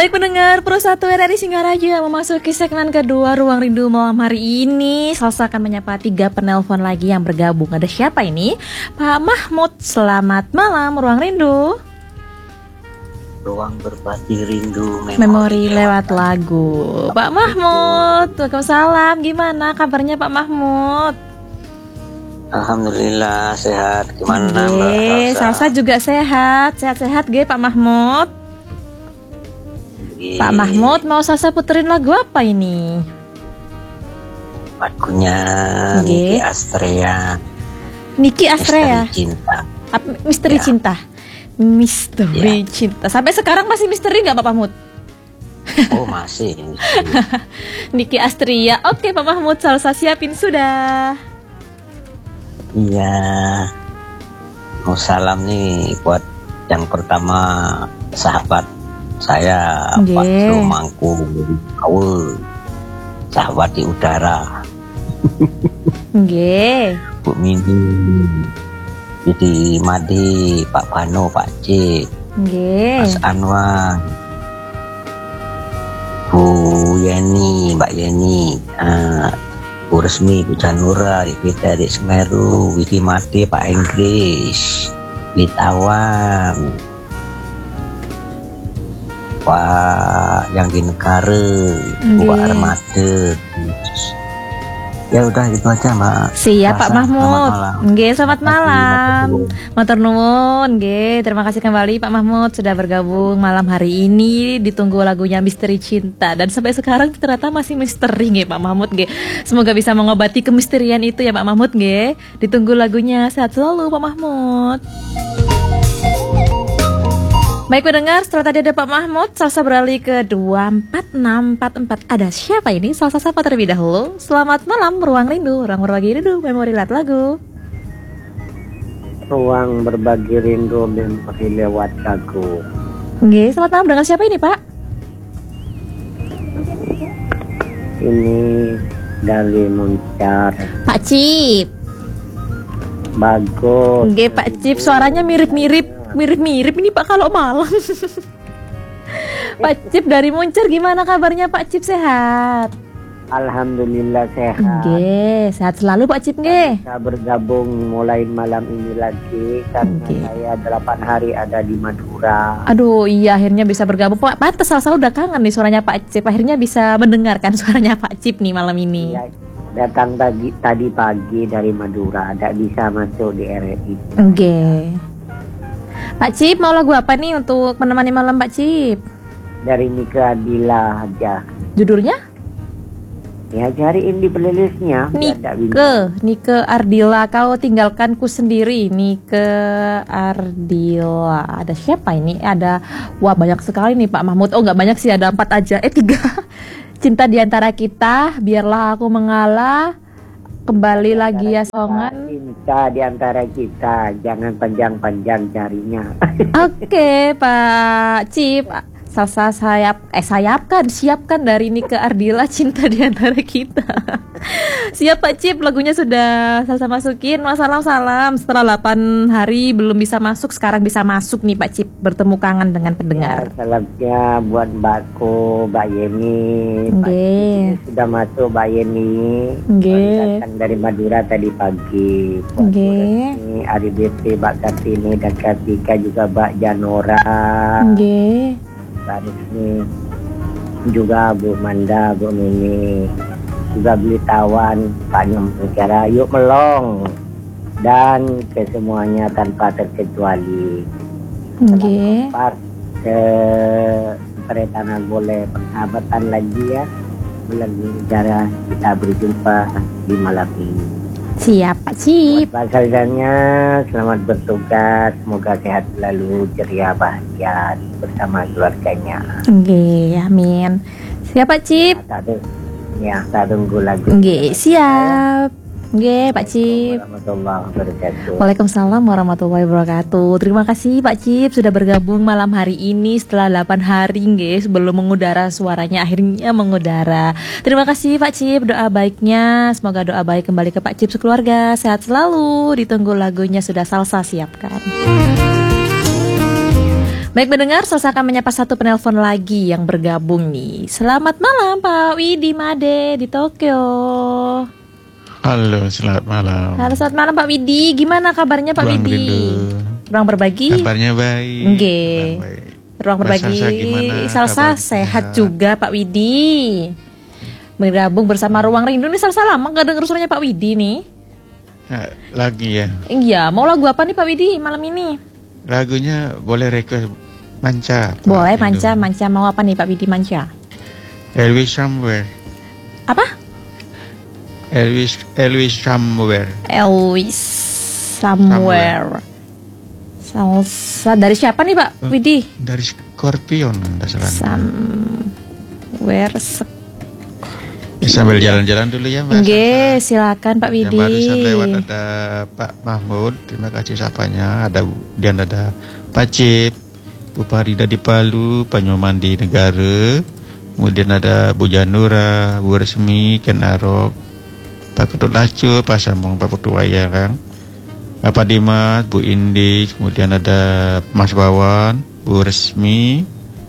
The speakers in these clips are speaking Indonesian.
Baik pendengar, Pro 1 RRI Singaraja memasuki segmen kedua Ruang Rindu malam hari ini. Salsa akan menyapa 3 penelpon lagi yang bergabung. Ada siapa ini? Pak Mahmud, selamat malam Ruang Rindu. Ruang berbagi rindu memori lewat lagu. Pak Mahmud, waalaikumsalam. Gimana kabarnya Pak Mahmud? Alhamdulillah sehat. Gimana Mbak Salsa? Juga sehat. Sehat-sehat ge Pak Mahmud. Pak Mahmud mau Salsa puterin lagu apa ini? Lagunya Niki Astrea. Niki Astrea. Misteri Cinta. Misteri Cinta. Misteri Cinta. Sampai sekarang masih misteri nggak Pak Mahmud? Oh masih. Niki Astrea. Oke Pak Mahmud, Salsa siapin sudah. Iya. Mau salam nih buat yang pertama sahabat saya Pak Romangku Aul, sahabat di udara. Bu Mini, Didi Madi, Pak Pano, Pak Cik, Mas Anwar, Bu Yeni, Mbak Yeni, Bu Resmi, Bu Janura, Rivita, Dik Semeru, Widi Mati, Pak Inggris, Witawan, Pak yang di negara, Pak Armada. Ya udah gitu aja Mbak. Siap Pak Mahmud. Selamat malam. Matur nuwun. Terima kasih kembali Pak Mahmud sudah bergabung malam hari ini. Ditunggu lagunya Misteri Cinta dan sampai sekarang ternyata masih misteri Pak Mahmud Semoga bisa mengobati kemisterian itu ya Pak Mahmud Ditunggu lagunya. Sehat selalu Pak Mahmud. Baik pendengar, setelah tadi ada Pak Mahmud, Salsa beralih ke 24644. Ada siapa ini? Salsa sapa terlebih dahulu. Selamat malam, Ruang Rindu, Ruang berbagi rindu, memori lewat lagu. Ruang berbagi rindu, memori lewat lagu. Selamat malam, dengan siapa ini Pak? Ini dari Muncar. Pak Cip. Bagus. Pak Cip, suaranya mirip-mirip ini Pak kalau malam. Pak Cip dari Muncar, gimana kabarnya Pak Cip, sehat? Alhamdulillah sehat. Sehat selalu Pak Cip Kita bergabung mulai malam ini lagi karena saya 8 hari ada di Madura. Aduh iya, akhirnya bisa bergabung Pak. Pantes Salsa udah kangen nih suaranya Pak Cip. Akhirnya bisa mendengarkan suaranya Pak Cip nih malam ini. Ya, datang tadi pagi dari Madura, ada bisa masuk di RRI. Pak Cip, mau lagu apa nih untuk menemani malam Pak Cip? Dari Nika Ardila aja. Judulnya? Ya cariin di playlistnya. Nike Ardila, Kau Tinggalkanku Sendiri. Nike Ardila. Ada siapa ini? Wah banyak sekali nih Pak Mahmud. Oh nggak banyak sih, ada 4 aja. 3. Cinta di Antara Kita, Biarlah Aku Mengalah, Kembali Lagi Ya Songan. Cinta di antara kita, jangan panjang-panjang carinya. Oke Pak Cip, Salsa siapkan dari Nike Ardila, Cinta di Antara Kita. Siap Pak Cip, lagunya sudah Salsa masukin. Salam setelah 8 hari belum bisa masuk, sekarang bisa masuk nih Pak Cip, bertemu kangen dengan pendengar. Salamnya buat Mbakku, Mbak Yeni. Sudah masuk Mbak Yeni. Datang dari Madura tadi pagi. Ini Ari BP, Mbak Kartini dan Kartika, juga Mbak Janora. Mbak Rizmi, juga Bu Manda, Bu Mini, juga Blitawan, Pak Nyamukara, Yuk Melong, dan kesemuanya tanpa terkecuali. Perhatian boleh persahabatan lagi ya, bulan negara kita berjumpa di malam ini. Siap Pak Cip. Buat Salsanya selamat bertugas, semoga sehat selalu, ceria, bahagia bersama keluarganya. Amin. Siap Pak Cip. Tak tunggu lagi. Siap. Pak Cip. Waalaikumsalam warahmatullahi wabarakatuh. Terima kasih Pak Cip sudah bergabung malam hari ini setelah 8 hari sebelum mengudara, suaranya akhirnya mengudara. Terima kasih Pak Cip, doa baiknya, semoga doa baik kembali ke Pak Cip sekeluarga, sehat selalu. Ditunggu lagunya sudah Salsa siapkan. Baik mendengar, saya akan menyapa satu penelpon lagi yang bergabung nih. Selamat malam Pak Widi Made di Tokyo. Halo, selamat malam. Halo, selamat malam Pak Widi. Gimana kabarnya Pak Ruang Widi? Rindu. Ruang berbagi? Kabarnya baik. Nggih. Ruang berbagi. Salsa sehat juga Pak Widi. Bergabung bersama Ruang Rindu nih. Salsa lama gak denger suaranya Pak Widi nih. Nah, lagi ya. Iya, mau lagu apa nih Pak Widi malam ini? Lagunya boleh request manca. Boleh manca mau apa nih Pak Widi manca? Elvis Somewhere. Apa? Elvis Somewhere. Elvis Somewhere. Salsa dari siapa nih Pak Widi? Dari Scorpion dasarnya. Somewhere. Ya, sambil jalan-jalan dulu ya Mbak. Oke, silakan Pak Widi. Yang barusan lewat ada Pak Mahmud, terima kasih sapanya. Kemudian ada Pak Cip, Bu Farida di Palu, Pak Nyoman di Negara. Kemudian ada Bu Janura, Bu Resmi, Ken Arok, Pak Ketut Lacu, Pak Sambung, Pak Putuwaya kan. Pak Dimas, Bu Indi, kemudian ada Mas Bawan, Bu Resmi,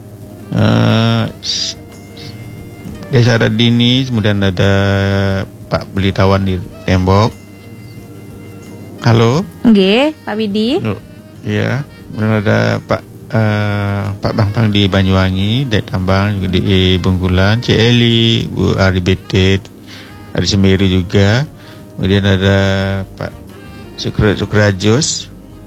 Desa Radini, kemudian ada Pak Belitawan di Tembok. Halo. Oke, Pak Widi. Iya, kemudian ada Pak Bangpang di Banyuwangi, Dek Tambang juga di Bengkulan, Cik Eli, Bu Ari Betet, ada Semeru juga. Kemudian ada Pak Sukrajos.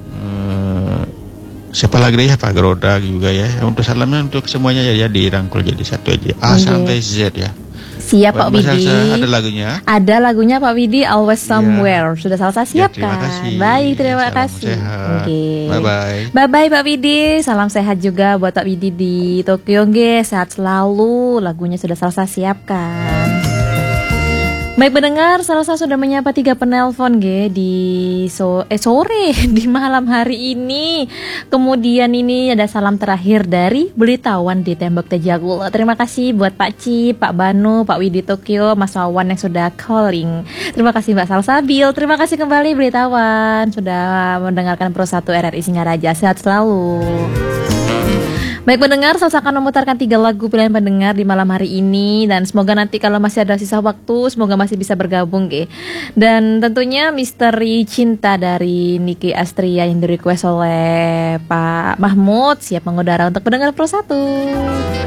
Siapa lagi ya, Pak Geroda juga ya. Untuk salamnya untuk semuanya ya dirangkul jadi satu aja. A sampai Z ya. Siap Pak Widi. Ada lagunya? Ada lagunya Pak Widi, Always Somewhere. Sudah Salsa siap terima kan? kasih. Baik, terima Salam kasih. sehat. Okay. Bye-bye. Bye-bye Pak Widi. Salam sehat juga buat Pak Widi di Tokyo nge. Sehat selalu. Lagunya sudah Salsa siapkan. Baik pendengar, Salsa sudah menyapa 3 penelpon di sore di malam hari ini. Kemudian ini ada salam terakhir dari Belitawan di Tembok Tejagul. Terima kasih buat Pak Ci, Pak Banu, Pak Widi Tokyo, Mas Wawan yang sudah calling. Terima kasih Mbak Salsabil. Terima kasih kembali Belitawan sudah mendengarkan Pro 1 RRI Singaraja. Sehat selalu. Baik pendengar, saya akan memutarkan 3 lagu pilihan pendengar di malam hari ini. Dan semoga nanti kalau masih ada sisa waktu, semoga masih bisa bergabung ge. Dan tentunya Misteri Cinta dari Niki Astria yang di request oleh Pak Mahmud siap mengudara untuk pendengar Pro 1.